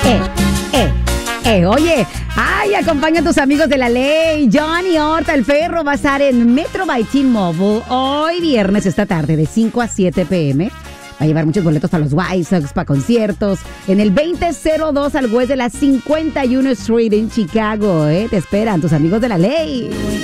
Oye, acompaña a tus amigos de la ley. Johnny Horta, el perro, va a estar en Metro by T-Mobile hoy viernes, esta tarde, de 5 a 7 p.m. Va a llevar muchos boletos para los White Sox, para conciertos, en el 2002 al West de la 51 Street en Chicago. Te esperan tus amigos de la ley.